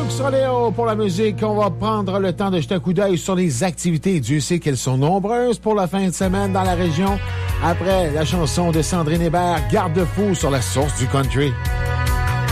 Soléo pour la musique. On va prendre le temps de jeter un coup d'œil sur les activités. Dieu sait qu'elles sont nombreuses pour la fin de semaine dans la région. Après la chanson de Sandrine Hébert, Garde-fou sur la source du country.